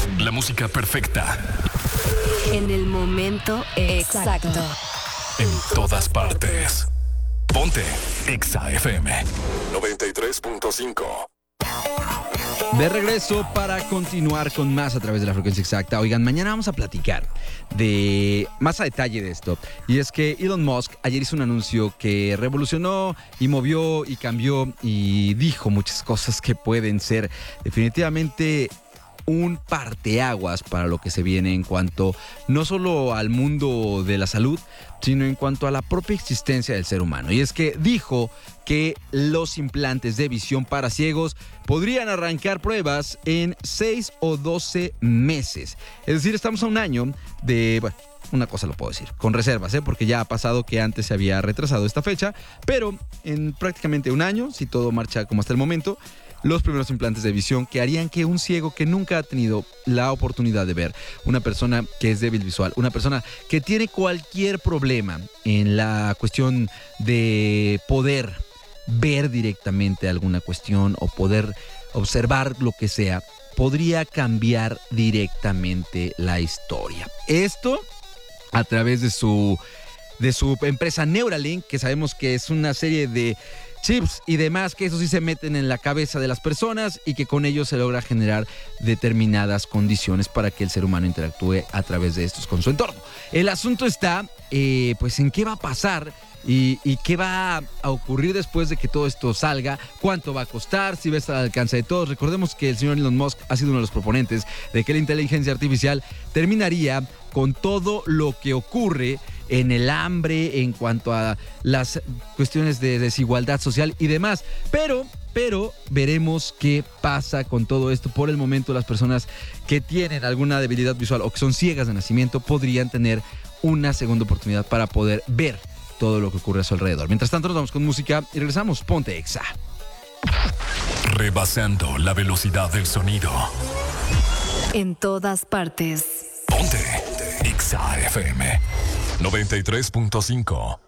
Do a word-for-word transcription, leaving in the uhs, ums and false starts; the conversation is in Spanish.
La música perfecta. En el momento exacto. En todas partes. Ponte Exa F M noventa y tres punto cinco. De regreso para continuar con más a través de la frecuencia exacta. Oigan, mañana vamos a platicar de más a detalle de esto. Y es que Elon Musk ayer hizo un anuncio que revolucionó y movió y cambió y dijo muchas cosas que pueden ser definitivamente un parteaguas para lo que se viene en cuanto no solo al mundo de la salud, sino en cuanto a la propia existencia del ser humano. Y es que dijo que los implantes de visión para ciegos podrían arrancar pruebas en seis o doce meses. Es decir, estamos a un año de... Bueno, una cosa lo puedo decir, con reservas, ¿eh? Porque ya ha pasado que antes se había retrasado esta fecha, pero en prácticamente un año, si todo marcha como hasta el momento, los primeros implantes de visión que harían que un ciego que nunca ha tenido la oportunidad de ver, una persona que es débil visual, una persona que tiene cualquier problema en la cuestión de poder ver directamente alguna cuestión o poder observar lo que sea, podría cambiar directamente la historia. Esto a través de su, de su empresa Neuralink, que sabemos que es una serie de chips y demás, que eso sí se meten en la cabeza de las personas y que con ellos se logra generar determinadas condiciones para que el ser humano interactúe a través de estos con su entorno. El asunto está, eh, pues, en qué va a pasar y, y qué va a ocurrir después de que todo esto salga, cuánto va a costar, si va a estar al alcance de todos. Recordemos que el señor Elon Musk ha sido uno de los proponentes de que la inteligencia artificial terminaría con todo lo que ocurre en el hambre, en cuanto a las cuestiones de desigualdad social y demás. Pero, pero veremos qué pasa con todo esto. Por el momento, las personas que tienen alguna debilidad visual o que son ciegas de nacimiento podrían tener una segunda oportunidad para poder ver todo lo que ocurre a su alrededor. Mientras tanto, nos vamos con música y regresamos. Ponte Exa. Rebasando la velocidad del sonido. En todas partes. Ponte Exa F M noventa y tres punto cinco.